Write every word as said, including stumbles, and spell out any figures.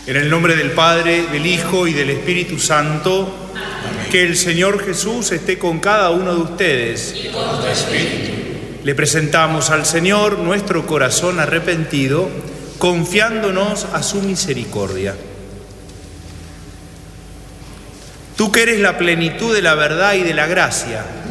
En el nombre del Padre, del Hijo y del Espíritu Santo, amén. Que el Señor Jesús esté con cada uno de ustedes. Y con tu espíritu. Le presentamos al Señor nuestro corazón arrepentido, confiándonos a su misericordia. Tú que eres la plenitud de la verdad y de la gracia,